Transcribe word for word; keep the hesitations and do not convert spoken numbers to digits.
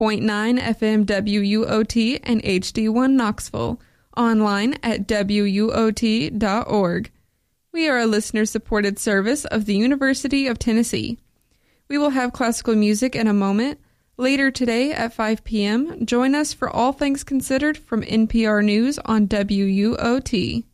point nine F M W U O T and H D one Knoxville, online at W U O T dot org. We are a listener-supported service of the University of Tennessee. We will have classical music in a moment. Later today at five p.m., join us for All Things Considered from N P R News on W U O T.